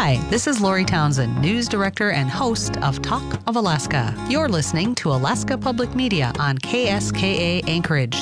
Hi, this is Lori Townsend, News Director and host of Talk of Alaska. You're listening to Alaska Public Media on KSKA Anchorage.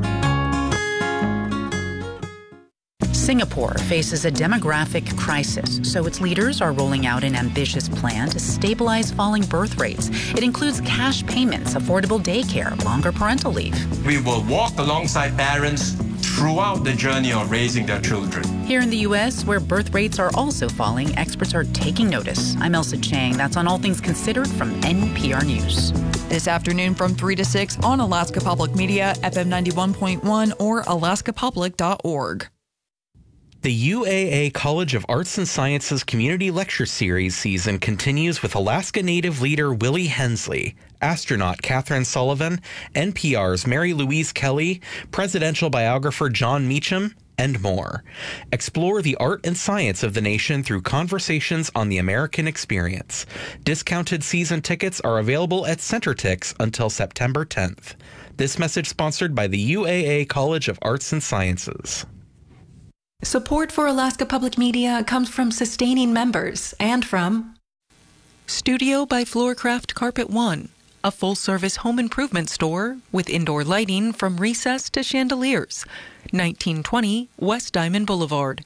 Singapore faces a demographic crisis, so its leaders are rolling out an ambitious plan to stabilize falling birth rates. It includes cash payments, affordable daycare, longer parental leave. We will walk alongside parents throughout the journey of raising their children. Here in the U.S., where birth rates are also falling, experts are taking notice. I'm Elsa Chang. That's on All Things Considered from NPR News. This afternoon from 3 to 6 on Alaska Public Media, FM 91.1 or alaskapublic.org. The UAA College of Arts and Sciences Community Lecture Series season continues with Alaska Native leader Willie Hensley, astronaut Catherine Sullivan, NPR's Mary Louise Kelly, presidential biographer John Meacham, and more. Explore the art and science of the nation through conversations on the American experience. Discounted season tickets are available at CenterTix until September 10th. This message sponsored by the UAA College of Arts and Sciences. Support for Alaska Public Media comes from sustaining members and from Studio by Floorcraft Carpet One, a full-service home improvement store with indoor lighting from recess to chandeliers, 1920 West Diamond Boulevard.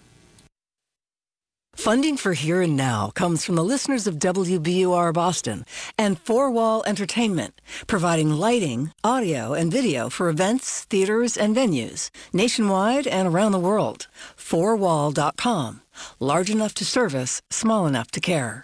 Funding for Here and Now comes from the listeners of WBUR Boston and Four Wall Entertainment, providing lighting, audio, and video for events, theaters, and venues nationwide and around the world. Fourwall.com. Large enough to service, small enough to care.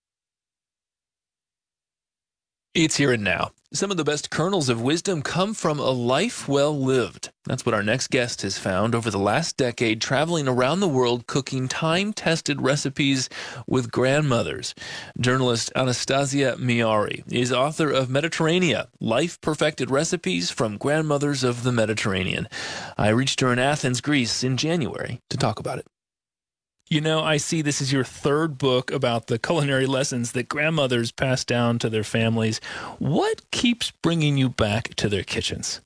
It's Here and Now. Some of the best kernels of wisdom come from a life well lived. That's what our next guest has found over the last decade, traveling around the world cooking time-tested recipes with grandmothers. Journalist Anastasia Miari is author of Mediterranean, Life-Perfected Recipes from Grandmothers of the Mediterranean. I reached her in Athens, Greece in January to talk about it. You know, I see this is your third book about the culinary lessons that grandmothers pass down to their families. What keeps bringing you back to their kitchens?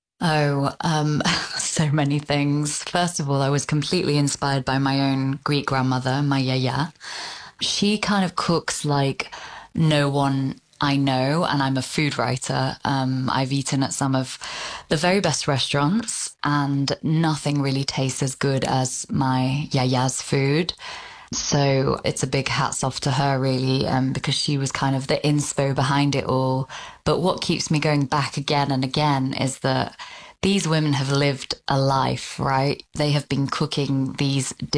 So many things. First of all, I was completely inspired by my own Greek grandmother, my yaya. She kind of cooks like no one I know, and I'm a food writer. I've eaten at some of the very best restaurants, and nothing really tastes as good as my yaya's food. So it's a big hats off to her, really, because she was kind of the inspo behind it all. But what keeps me going back again and again is that these women have lived a life, right? They have been cooking these